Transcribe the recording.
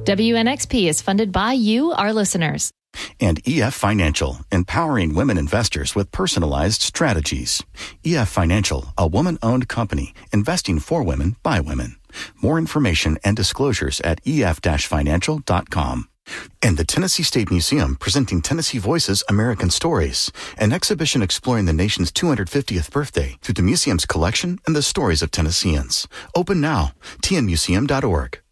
WNXP is funded by you, our listeners. And EF Financial, empowering women investors with personalized strategies. EF Financial, a woman-owned company, investing for women by women. More information and disclosures at ef-financial.com. And the Tennessee State Museum presenting Tennessee Voices American Stories, an exhibition exploring the nation's 250th birthday through the museum's collection and the stories of Tennesseans. Open now, tnmuseum.org.